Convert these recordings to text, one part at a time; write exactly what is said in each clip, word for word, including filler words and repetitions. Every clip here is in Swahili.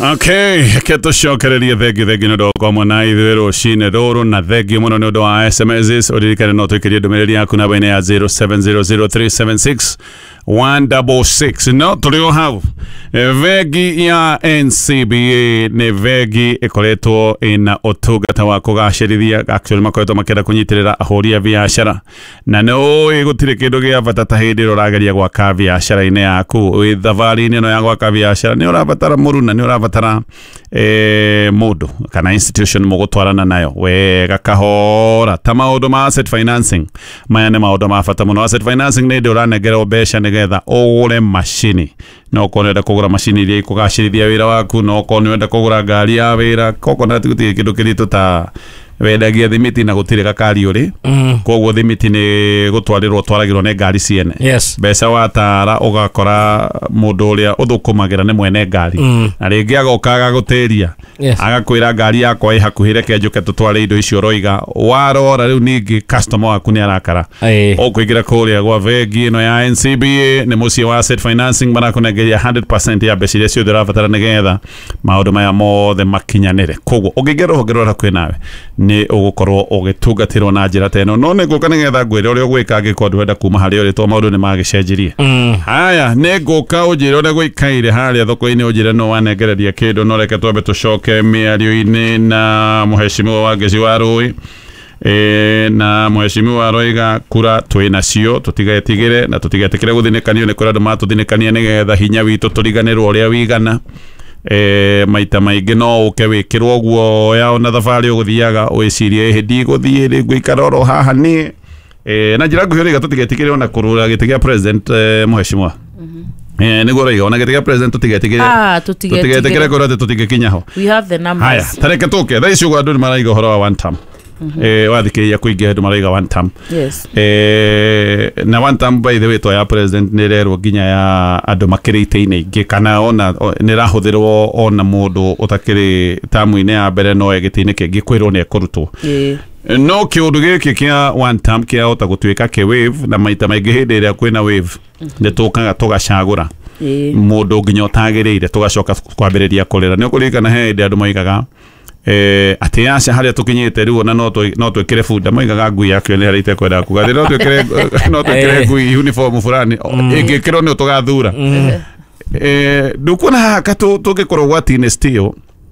Okay, keto shokereria thegi thegi no doko mona ithero shine roro na thegi muno no do wa S M S odirikane no twekerie ndumiriri yaku na baina ya zero seven zero zero three seven six one six six. No tulio hau vegi ya N C B A ne vegi ikoretwo ina otugata wa kugacirithia actually makoretwo makenda kunyitirira ahuri ya biashara na no igutire kindu gia batata hindi rorageria gwaka biashara ine yaku wi thavari ino ya gwaka biashara ni urabatara muruna ni urabatara eh mundu kana institution mugutwarana nayo wega kahora ta maundu ma asset financing maya ne maundu ma bata muno. Asset financing ni ndi uranegera obesha nigetha ugure machine no konenda kugura machine iria ikugacirithia wira waku no konenda kugura ngari ya wira koko na tuti kindu kiritu ta wendagia thimiti na gutire gakari uri mm. Koguo thimiti ni gutwarirwo twaragirwo ne ngari ciene yes. Beca watara ugakora mundu uria uthukumagira ne mwene ngari mm. Na ringi agokaga guteria yes. Agakwira ngari yakwa i hakuhire kenjuke tutware indo icio roiga warora riu ningi customer waku ni arakara okuigira kuria gwa vegi ino ya N C B A ni mucie wa asset financing marakunegeria one hundred percent ya mbeca iria ciothe urabatara nigetha maundu maya mothe makinyanire. Koguo ungigera hongerera kwi nawe ni ugukorwo ugitungatirwo na njira teno no ne guka nigetha ngwire uria gwika angikorwo wenda kuma hari uri to maundu ni magicenjirie mm. Haya ne guka ujire uria gwikaire haria thoko-ini ujire no wanegereria kindu no reke twambe tucoke miario-ini na muheshimiwa wa Ngeci wa Rui e, na muheshimiwa Roiga kura twina cio tutigetigire na tutigetikire guthinikanio ni kuradu matuthinikania nigetha hinya witu turiganirwo uria wigana. Eh maita maingi no uke wikirwo guo ya ona thavari uguthiaga wicirie hindi guthie ri guikaroro haha ni eh na njira nguhiri gatutigetikire ona kurura gitigia president eh, muheshimiwa mhm eh niguo Roiga ona gitigia president tutigetikire ah tutigetikire kurate tutigekinyaho we have the numbers. Haya tareke tuke thaa icio andu maraiga horo wa one time Mm -hmm. Eh wathikiria kuingia andu maraiga one time yes eh na one time by the way to ya president ni rero ginya ya andu makirite ine ingi kana ona ni rahuthirwo ona mundu utakiri tamu ine ya mbere no egitine kingi kwirwo ni ekurutwo yeah. No kiundu giki kia one time kia ota gutwika ke wave na maita maingi hindi ria kwina wave mm -hmm. Ni tukaga tugacagura yeah. Mundu ginya utagirire tugacoka kwambiriria kurira ni ukurikana he ndi andu maigaga eh ati acha haria tukinyite riu na no to no twekire funda maigaga ngui yakyo ni harite kwenda kuga no twekire no twekire ngui uniform fulani ingikiro ni tugathura eh ndukuna haka tugikorwo gwatine still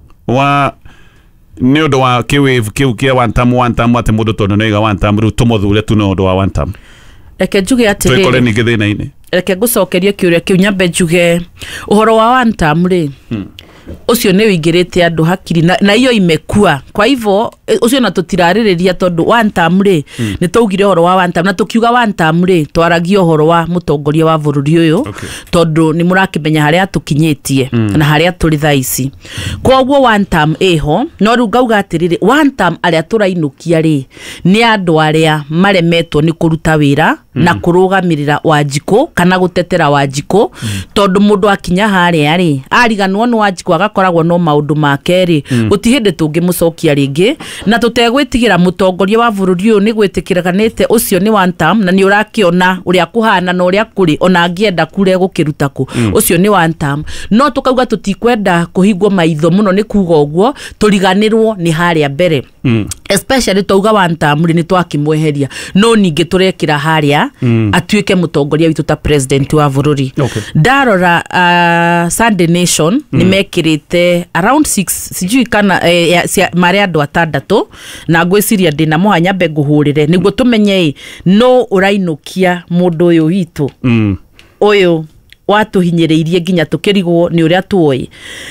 wa ni undu wa kiwave kiu kia one time one time ati mundu tono noiga one time riu tumuthure tu no undu wa one time reke njuge ati twekore ni githina-ini reke ngucokerie kiuria kiu nyambe njuge uhoro wa one time ri hmm. Ucio ni wingirite andu hakiri na, na iyo imekua kwa hivyo ucio na tutiraririria tondu one time ri mm. Ni tugire horo wa one time na tukiuga one time ri twaragia horo wa mutongoria wa bururi uyu okay. Tondu ni murakimenya haria tukinyitie mm. Na haria turi thaici koguo one time eho no ru ngauga atiriri one time aria turainukia ri ni andu aria maremetwo ni kuruta wira mm. Na kurugamirira Wanjiku kana gutetera Wanjiku mm. Tondu mundu akinya haria ri ariganwo ni Wanjiku agakoragwo no maundu makeri mm. Utihinde tungimucokia ringi na tutegwitigira mutongoria wa bururi uyu ni gwitikiraganite ucio ni one time na ni urakiona uria kuhana na uria kuri ona angienda kure gukiruta ku mm. Ucio ni one time no tukauga tutikwenda kuhingwo maitho muno ni kuga uguo turiganirwo ni haria mbere mm. Especially tuuga one time ni twakimweheria no ningi turekira haria mm. Atuike mutongoria witu ta president wa bururi okay. Darora uh, Sunday Nation mm. Ni mekirite around six sijui kana eh, mari andu atandatu na ngwiciria ndina muhanya mbe nguhurire niguo tumenye no urainukia mundu uyu witu mm. Uyu watuhinyiriirie ginya tukirigwo ni uria tuoi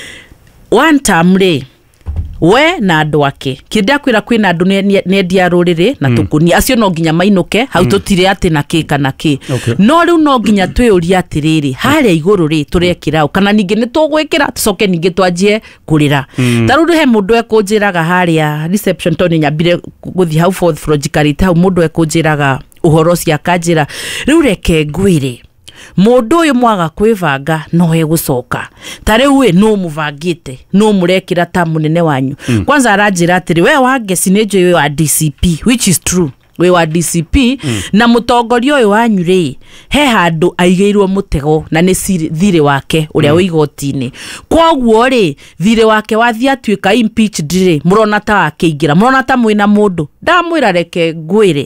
one time ri we na andu ake kinda kwira kwina andu ne ndia ruriri na tukuni acio no ginya mainuke hau tutire ati na ki kana ki okay. No riu no ginya twiyuria atiriri haria iguru ri turekira kana ningi ni tugwikira tucoke ningi twanjie kurira mm. Taru he mundu ekunjiraga haria reception toni nyambire guthi hau fourth floor jikarite hau mundu ekunjiraga uhoro cia kanjira riu reke ngwire mundu uyu mwaga kwivanga no egucoka tariu we no muvangite no murekira ta munene wanyu mm. Kwanza aranjira atiri we wa Ngeci ni njui wa D C P which is true we wa D C P mm. na mutongoria uyu wanyu ri he handu aigeirwo mutego na ni thire wake uria mm. wigotini kwoguo ri thire wake wathi atuika impeached ri murona ta akeingira murona ta mwina mundu ndamwira reke ngwire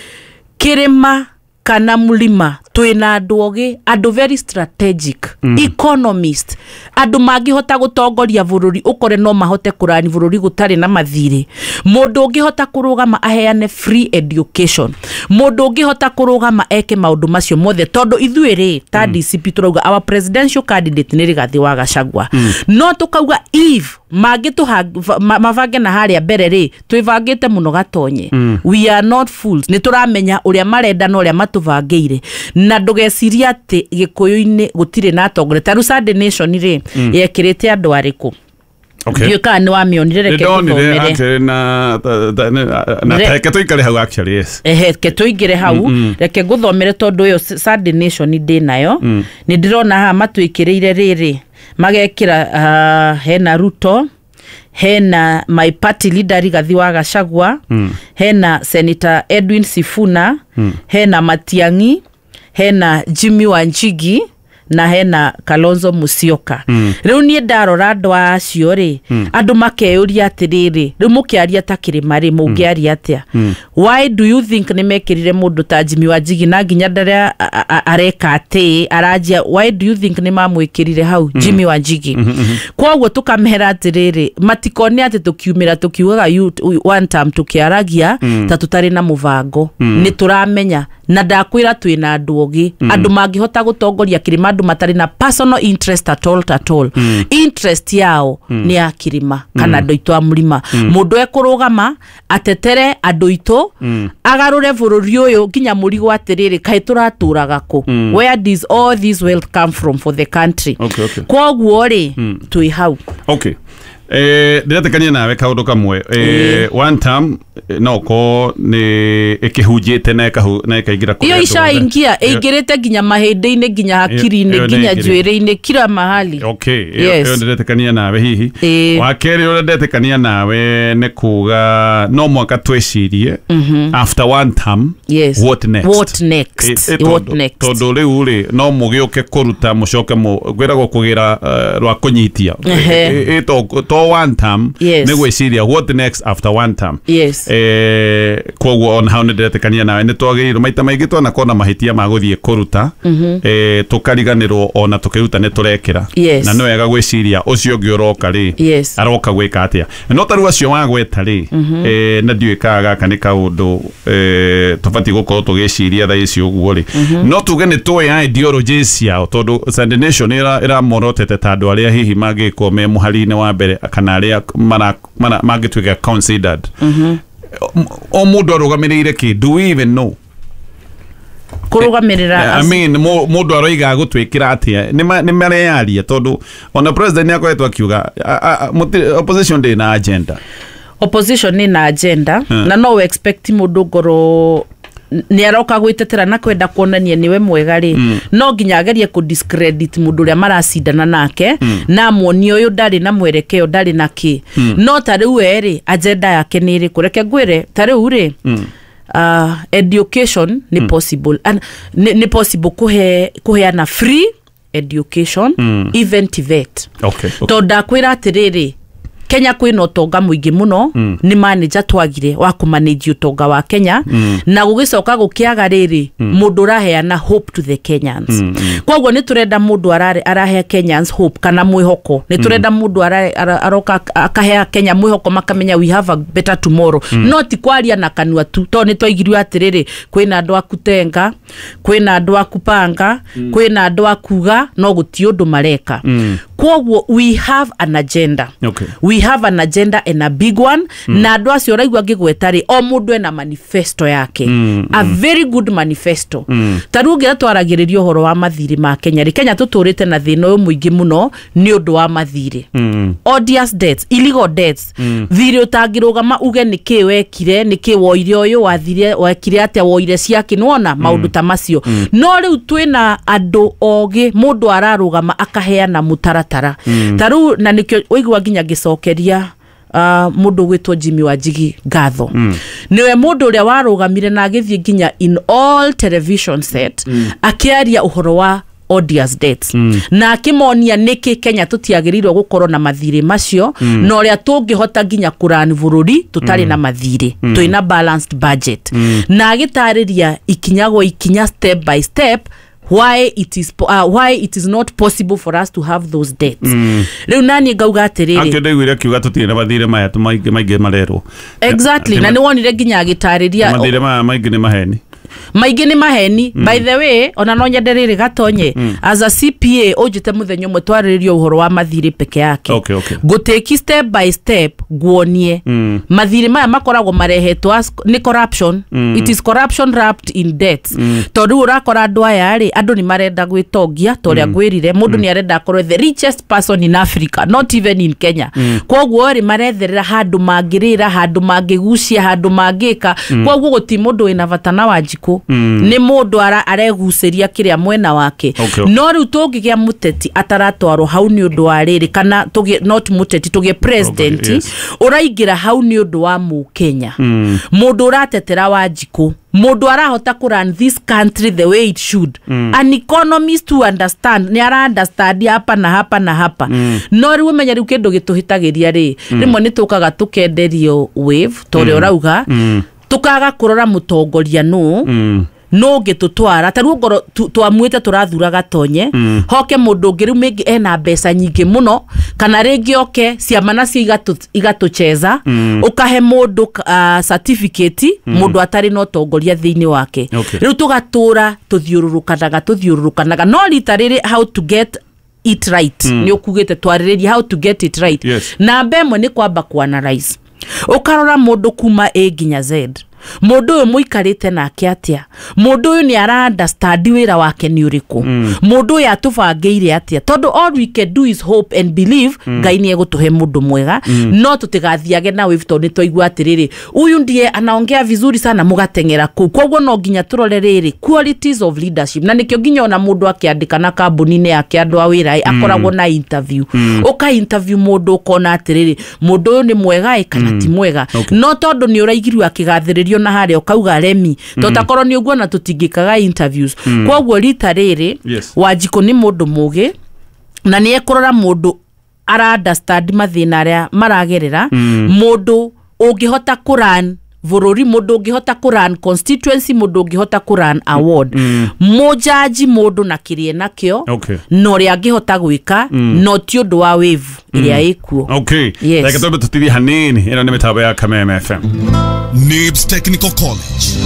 kirima kana mulima twina andu ogi andu very strategic mm. economist andu mangihota gutongoria bururi ukore no mahote kurani bururi gutari na mathiri mundu ungihota kurugama aheane free education mundu ungihota kurugama eke maundu macio mothe tondu ithuiri ta mm. D C P turauga our presidential candidate ni Rigathi wa Gachagua mm. no tukauga if magitu ma, mavange na haria mbere ri twivangite muno gatonye mm. we are not fools ni turamenya uria marenda no uria matuvangeire na ndugeciria ati gikuyu-ini gutire na tongore taru Sunday Nation ri mm. yekirite andu ariku okay ndio kana wamionire reke kuthomere na na teke tuikare hau actually yes ehe ke tuigire hau reke guthomere tondu yo Sunday Nation ndi nayo mm. ni ndirona ha matuikireire riri magekira uh, hena Ruto hena my party leader Rigathi wa Gachagua mm. hena Senator Edwin Sifuna mm. hena Matiang'i hena Jimmy Wanjigi na hena Kalonzo Musyoka mm. riu nie ndarora andu acio ri mm. andu makeuria atiriri riu mukiaria takirima ri mugiaria atia mm. why do you think ni mekirire mundu ta Jimmy Wanjigi na nginya ndare areka ati arajia why do you think ni mamwikirire hau mm. Jimmy Wanjigi mm -hmm. kwoguo tukamehera atiriri matikone ati tukiumira tukiugaga one time tukiaragia mm. ta tutari na muvango mm. ni turamenya na ndakwira twina andu ogi mm. andu mangihota gutongoria kirima andu matari na personal interest at all at all mm. interest yao mm. ni ya kirima kana andu itu amurima mm. mundu ekurugama atetere andu itu mm. agarure bururi uyu nginya murigo atiriri kai turaturaga ku mm. where does all this wealth come from for the country okay, okay. kwoguo ri mm. twi hau okay eh ndiratekania nawe kaundu kamwe eh one time no ko ni ikihujite na ikahu na ikaigira kwa iyo isha ingia igirite ginya mahinde-ini ginya hakiri-ini ginya njwiri-ini kila mahali okay iyo ndiratekania nawe hihi wa keri uri ndiratekania nawe ne kuga no mwaka twecirie after one time yes. what next what next e, e, what next tondu riu ri no mugiuke kuruta mucoke mu gwiragwo kugira uh, rwa kunyitia e, e, to to one time yes. ne gwiciria what next after one time yes eh kwoguo on how ndiratekania nawe ne twagiriro maita maingi twana kona mahitia maguthie kuruta mm -hmm. eh tukariganirwo ona tukiruta ne turekera yes. na no wega gwiciria ucio ngi uroka ri yes. aroka gwika atia no taru acio wagweta ri mm -hmm. eh na ndiwikaga kana kaundu eh tubati gukorwo tugiciria tha icio uguo ri mm -hmm. no tuge ni twa ideologies yao tondu Sunday Nation ira ira morotete tandu aria hihi magiko me muhari-ini wa mbere kana aria mana mana magitwika considered mm -hmm. o mundu arugamirire ki do we even know kurugamirira I mean mundu aroiga gutwikira atia ni marearia tondu ona president yakoretwo akiuga opposition day na agenda opposition ni na agenda hmm. na no expect mundu ngoro ni aroka gwitetera na kwenda kuonania niwe mwega ri mm. no nginya agerie ku discredit mundu ria maracindana nake mm. na muoni uyu ndari na mwerekeo ndari na ki mm. no tariu eri agenda yake ni ri kureke gwire tariu ri mm. uh, education ni mm. possible and ni, ni possible kuhe kuheana free education mm. even T V E T okay, okay. to ndakwira atiriri Kenya kwina utonga muingi muno mm. ni manager twagire wa ku manage utonga wa Kenya mm. na gugicoka gukiaga riri mm. mundu raheana hope to the Kenyans mm. mm. kwoguo ni turenda mundu arare arahe Kenyans hope kana mwihoko ni turenda mm. mundu arare aroka akahea Kenya mwihoko makamenya we have a better tomorrow mm. not kwaria na kanua tu to ni twaigirwe atiriri kwina andu akutenga kwina andu akupanga mm. kwina andu akuga no guti undu mareka mm. kwoguo we have an agenda okay. we have an agenda and a big one mm. na andu acio raigwa ngigwetari o mundu ena manifesto yake mm. a very good manifesto mm. tarugira twaragiririo horo wa mathiri ma Kenya ri Kenya tuturite na thina uyu muingi muno ni undu wa mathiri mm. odious debts illegal debts mm. thiri utangirugama uge niki wekire niki woire uyu wathire wekire atia woire ciake nona mm. maundu ta macio mm. no riu twina andu ogi mundu ararugama akaheana mutaratara mm. taru na nikyo uigwa ginya gicokeria uh, mundu gwitwo Jimmy Wanjigi ngatho mm. niwe mundu uria warugamire na agithie nginya in all television set mm. akiaria uhoro wa Odia's deaths mm. na akimonia niki Kenya tutiagirirwo gukorwo na mathire macio mm. no ria tungihota nginya kurani bururi tutari mm. na mathire mm. tuina balanced budget mm. na agitariria ikinyago ikinya step by step why it is uh, why it is not possible for us to have those dates mm. Riu nani ngauga atiriri akende gwire kiuga tutire mathire maya tumaige maige marero exactly na ni wonire nginya agitariria mathire maya maige ni maheni maige ni maheni mm. by the way ona no nyenderere gatonye mm. as a C P A ojite muthenyo mwe twariririo uhoro wa mathire peke yake okay okay go take step by step guonie mm. mathire maya makoragwo marehetwo ni corruption mm. it is corruption wrapped in debt mm. tondu urakora andu aya ri andu ni marenda gwitongia toria mm. gwirire mundu mm. ni arenda akorwo the richest person in Africa not even in Kenya mm. kwoguo ri maretherera handu mangirira handu mangigucia handu mangika mm. kwoguo guti mundu wina vatana wa Wanjiku mm. ni mundu ara areguceria kiria mwena wake okay. no riu tungigia muteti ataratwarwo hau ni undu wa riri kana tugie not muteti tugie president okay, yes. uraigira hau ni undu wa mu Kenya mm. mundu uratetera Wanjiku mundu arahota ku run this country the way it should mm. an economist to understand ni ara understand hapa na hapa na hapa mm. no riu menya riu kindu gituhitagiria ri mm. rimwe ni tukaga tukenderio wave tore mm. urauga mm. tukaga kurora mutongoria no mm. no gitutwara taru ngoro twamwite turathura gatonye mm. hoke mundu ngiru mingi ena mbeca nyingi muno kana ringi oke ciama nacio igatu igatucheza mm. ukahe mundu uh, certificate mm. mundu atari no tongoria thiini wake okay. riu tugatura tuthiururukanaga tuthiururukanaga no litariri how to get it right mm. ni ukugite twaririria how to get it right yes. na mbemwe ni kwamba ku analyze ukarora mundu kuma A nginya Z mundu uyu muikarite nake atia mundu uyu ni ara understand wira wake ni uriku mm. mundu uyu atubangeire atia tondu all we can do is hope and believe mm. Ngai ni egutuhe mundu mwega mm. no tutigathiage na wifto ni toigwa atiriri uyu ndie anaongea vizuri sana mugatengera ku kwoguo no nginya turore riri qualities of leadership na nikyo nginya ona mundu akiandika na kambuni-ini yake andu a wira mm. akoragwo na interview mm. uka interview mundu ukona atiriri mundu uyu ni mwega kana mm. ti mwega okay. no tondu ni uraigirwa akigathiririo na hare okauga remi mm. totakorwo ni uguo na tutingikaga interviews mm. kwoguo rita riri yes. Wanjiku ni mundu mugi na ni ekurora mundu ara understand mathina aria maragerera mm. mundu ungihota kuran bururi mundu ungihota kuran constituency mundu ungihota kuran award mm. mujaji mundu na kirie nakyo okay. no ri angihota gwika mm. no ti undu wa wave mm. iria ikuo okay yes. like tobe tutivi hanini ino ni mitabo ya Kameme F M Nibs Technical College.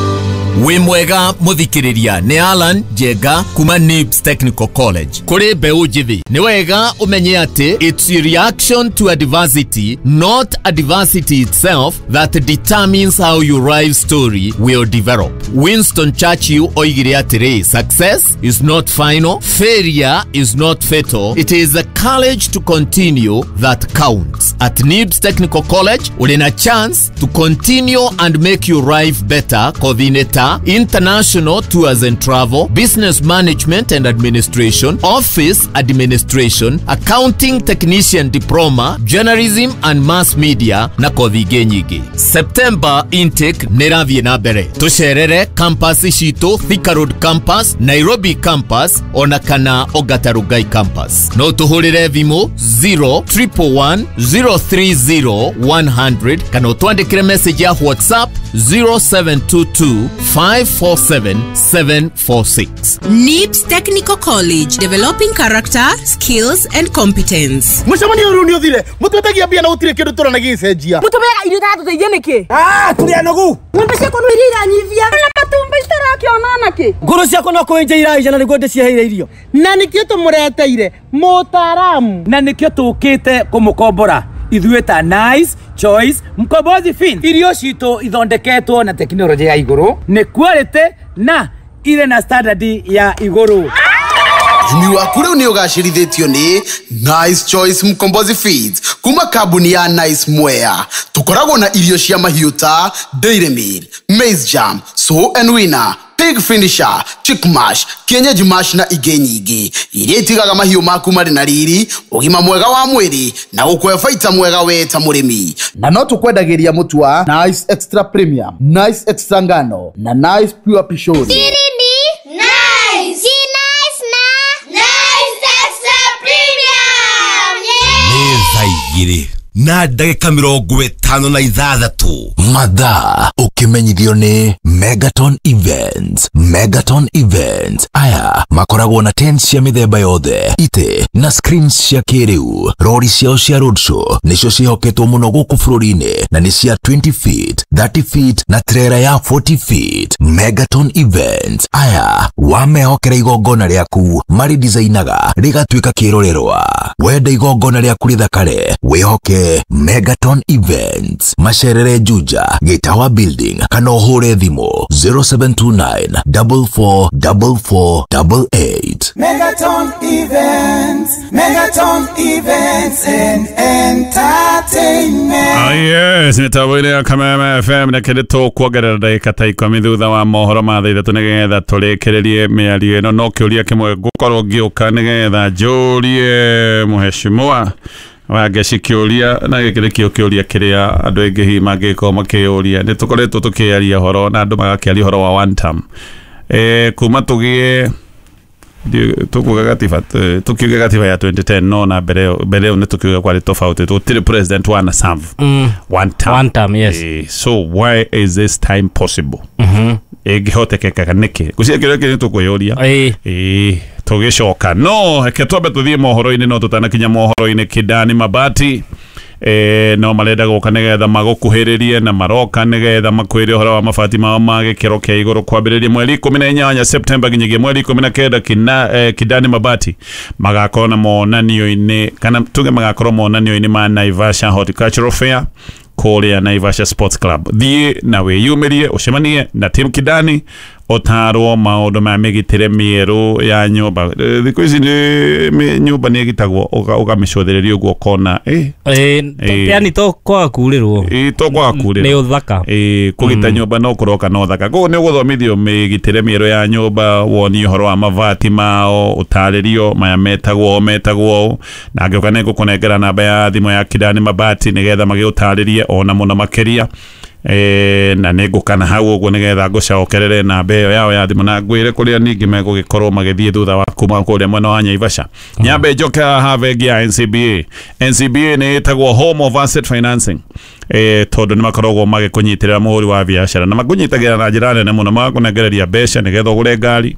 We mwega muthikiriria ni Alan Jega kuma Nibs Technical College. Kuri mbeu njithi ni wega umenye ati it's your reaction to adversity, not adversity itself, that determines how your life story will develop. Winston Churchill oigire atiri, success is not final, failure is not fatal, it is the courage to continue that counts. At Nibs Technical College ulina chance to continue and make your life better coordinator international tours and travel, business management and administration, office administration, accounting technician diploma, journalism and mass media na kothi nyingi. September intake niravie na mbere. Tucerere campus citu Thika Road campus, Nairobi campus ona kana Ogatarugai campus. No tuhurire thimu zero one one one zero three zero one hundred kana twandikire message ya WhatsApp zero seven two two five four seven seven four six. Nibs Technical College, developing character, skills and competence. Mushamani uruni uthire mututagia bia na utire kindu turana gicenjia mutubega irio tatu teithia niki ah turi anogu ngombe ciako no irira nyivia na matumba itarakionana ki nguru ciako no kuenja iraija na niguo ndiciheire irio na nikio tumureteire mutaramu na nikio tukite kumukombora ithuĩ ta Nice Choice Mkombozi Fin. Irio cito ithondeketwo na teknolojia ya iguru, ni quality na ile na standard ya iguru. Imi waku riu ni ugacirithitio ni Nice Choice Mkombozi Feeds kuma kambuni ya Nice Mwea. Tukoragwo na irio cia mahiu ta Dairy Meal, Maize Jam, Soy and Winner, pig finisher, chick mash, kienyeji mash na ingĩ nyingĩ iria itigaga mahiũ maku marĩ na riri, ũgima mwega wa mwĩrĩ na gũkũhe baita mwega we ta mũrĩmi. Na no tũkwendagĩria mũtu wa Nice Extra Premium, Nice Extra Ngano na Nice Pure Pishori. Siri ni Nice. Si Nice na Nice Extra Premium. Nĩ thaa igĩrĩ na ndagĩka mĩrongo ĩtano na ithathatũ mathaa ũkĩmenyithio nĩ Megaton Events. Megaton Events aya makoragwo na tents cia mĩthemba yothe, itĩ na screens cia kĩrĩu. Rori ciao cia roadshow nĩcio ciĩhoketwo mũno gũkũ bũrũri-inĩ na nĩ cia twenty feet, thirty feet na trailer ya forty feet. Megaton Events aya wamehokera igongona rĩaku marĩ designaga rĩgatuĩka kĩrorerwa. Wenda igongona rĩaku rĩthakare, wĩhoke Megaton Events. Macerere Juja, Getawa Building, kana ũhũre thimũ zero seven two nine, four four four four eight eight. Megaton Events, Megaton Events and Entertainment. Ah yes, nĩtaũire ya Kameme F M na kĩndĩ tũkuongerera ndagĩka ta ikũmi thutha wa mohoro ma thaa ithatũ nĩgetha tũrĩkĩrĩrie mĩario ĩno. No kĩũria kĩmwe ngũkorwo ngĩũka nĩgetha njũrie mũheshimiwa wangeci kĩũria na gĩkĩrĩ kĩo kĩũria kĩrĩa andũ aingĩ hihi mangĩkorwo makĩũria. Nĩ tũkoretwo tũkĩaria ũhoro na andũ magakĩaria ũhoro wa one term. Eh, kuma tũgĩe tukuga gatiba tukiuga gatiba ya twenty ten no na mbere mbere nĩ tukiuga kwari tofauti tutire president wana serve mm. one term. One term, yes. Eh, so why is this time possible? Mhm. Egihotekeka niki gucia kĩrĩa kĩrĩ tukũyũria eh eh tũgĩcoka no reke twambe tũthiĩ mohoro-inĩ no tũtanakinya mohoro-inĩ. Kidani Mabati eh no marenda gũka nĩgetha magũkuhĩrĩrie na maroka nĩgetha makwĩre ũhoro wa mabati mao ma gĩkĩro kĩa igũrũ kwambĩrĩria mweri ikũmi na inyanya September nginyagia mweri ikũmi na kenda. Kina eh, Kidani Mabati magakorwo na monanio-inĩ kana tuge magakorwo monanio-inĩ ma Naivasha Horticultural Fair kũrĩa Naivasha Sports Club. Thiĩ na wĩyumĩrie ũcemanie na Team Kidani otarwo maũndũ ma mĩgitĩre mĩerũ ya nyũmba. Thikũ ici nĩ nyũmba nĩ ĩgitagwo ũgamĩcũthĩrĩria ũguo kona eh eh yani to kwa kurĩrwo eh to kwa kurĩrwo nĩ ũthaka eh kũgita nyũmba no kũroka no thaka. Koguo nĩ ũgũthomithio mĩgitĩre mĩerũ ya nyũmba, woni ũhoro wa mavati mao, ũtarĩrio maya metagwo metagwo na ngĩoka nĩ ngũkũnengera namba ya thimũ ya Kidani Mabati nĩgetha magĩũtarĩrie ona mũno makĩria. Eh na nĩngũkana hau ũguo nĩgetha ngũcokerere namba ĩyo yao ya thimũ na ngwĩre kũrĩa ningĩ megũgĩkorwo magĩthiĩ thutha wa kuma kũrĩa mwena wa Naivasha. Nyambe njoke haha bengi ya N C B A. N C B A nĩ ĩtagwo Home of Asset Financing. Eh tondũ nĩ makoragwo magĩkũnyitĩrĩra mũhũri wa biacara na makũnyitagĩra na njĩra nene mũno, magakũnengereria mbeca nĩgetha ũgũre ngari.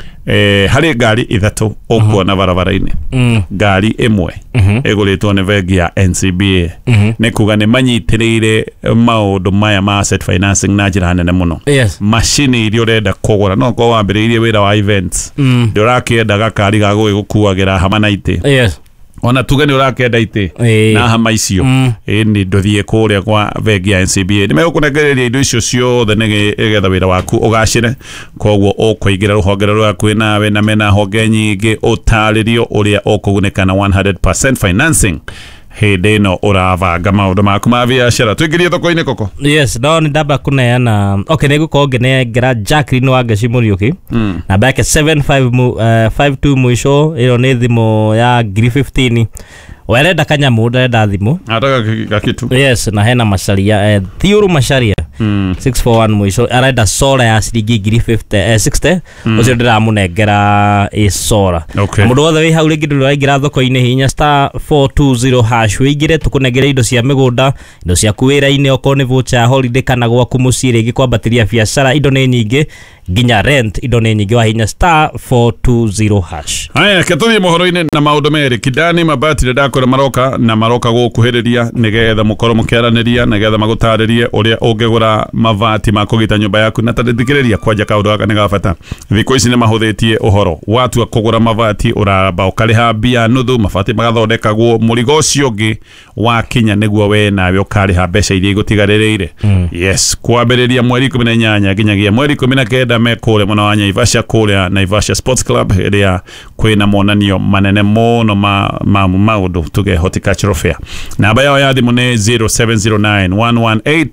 Eh hari ngari ithatũ ũkuona barabara-inĩ. Ngari ĩmwe ĩgũrĩtwo nĩ bengi ya N C B A. Nĩ kuga nĩ manyitĩrĩire maũndũ maya ma asset financing na njĩra nene mũno. Macini iria ũrenda kũgũra no ko wambĩrĩirie wĩra wa events ndũrakĩenda gakari ga gũgĩkuagĩra hama na itĩ. Ona tuge nĩ ũrakenda itĩ na hama icio ĩni ndũthiĩ kũrĩa kwa bengi ya N C B A. Nĩ megũkũnengereria indo icio ciothe nĩgetha wĩra waku ũgacĩre. Koguo ũkũingĩra rũhonge rũrĩa hakuhĩ nawe na mena honge nyingĩ ũtarĩrio ũrĩa ũkũgunĩka na one hundred percent financing hĩndĩ ĩno ũravanga maũndũ maku ma biacara. Tũingĩrie thoko-inĩ Koko. Yes, no nĩ ndamba kũneana. Okay, nĩ gũkorwo ngĩnengera Jacqueline Wangeci Mũriũki namba yake seven five five two mwisho. Ĩyo nĩ thimũ ya ngiri fifteen. Werenda kanyamũ ndarenda thimũ ataka gakitu. Yes, na hena macaria Thiuru Macharia six four one mwisho arenda solar ya ciringi ngiri sixty. Ucio ndĩramũnengera ĩ solar. Mũndũ wothe wĩ hau rĩngĩ ndũraingĩra thoko-inĩ hinya star four two zero hash wĩingĩre tũkũnengere indo cia mĩgũnda, indo ciaku wĩra-inĩ, okorwo nĩ voucher ya holiday kana gwaku mũciĩ rĩngĩ kwambatĩria biacara. Indo nĩ nyingĩ nginya rent, indo nĩ nyingĩ wa hinya star four two zero hash. Haya ketũthiĩ mohoro-inĩ na maũndũ merĩ. Kidani Mabati ndakora maroka na maroka gũkuhĩrĩria nĩgetha mũkorwo mũkĩaranĩria nĩgetha magũtarĩrie ũrĩa ũngĩgũra mavati ma kũgita nyũmba yaku. Na tandĩthikĩrĩria kwanja kaũndũ gaka nĩ gabata. Thikũ ici nĩ mahũthĩtie ũhoro watua kũgũra mavati ũramba ũkarĩha mbia nuthu, mavati magathondekagwo, mũrigo ũcio ũngĩ wakinya nĩguo we nawe ũkarĩha mbeca iria igũtigarĩrĩire. Yes, kwambĩrĩria mweri ikũmi na inyanya nginyagia mweri ikũmi na kenda me kũrĩa mwena wa Naivasha kũrĩa Naivasha Sports Club ĩrĩa kwĩna monanio manene mũno ma maũndũ tuge Horticultural Fair. Namba yao ya thimũ nĩ zero seven zero nine one one eight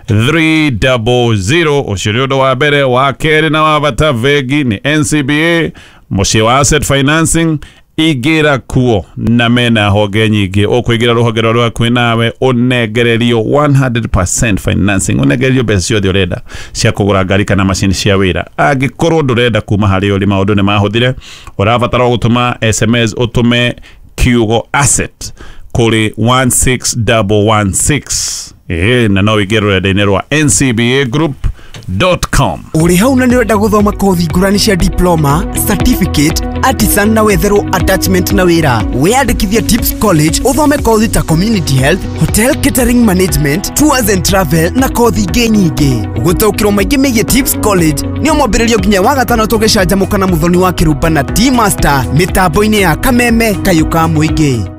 three zero zero. Ucio ndo wa mbere. Wa keri na wa bata vegi ni N C B A, mucie wa asset financing. Igira kuo na mena honge nyingi ukwigira ruhonge rwa kwinawe unegererio one hundred percent financing, unegererio mbeca ciothe urenda cia kugura ngari kana macini cia wira. Angikorwo ndurenda kuma hari uri maundu ni mahuthire, urabatara gutuma S M S utume kiugo asset kuri one six one one six. Eh, na no wigire rurenda-ini rwa N C B A group dot com. Uri hau na nirenda guthoma kothi ngurani cia diploma, certificate, artisan na wetherwo attachment na wira. Wiyandikithia Tips College uthome kothi ta community health, hotel catering management, tours and travel na kothi ingi nyingi. Gutaukirwo maingi megie Tips College ni mwambiririo nginya wa gatano tugicanjamuka na muthoni wa Kirumba na T Master mitambo-ini ya Kameme Kayuka Muingi.